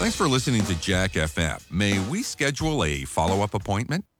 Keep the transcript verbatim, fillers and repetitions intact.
Thanks for listening to Jack F M. May we schedule a follow-up appointment?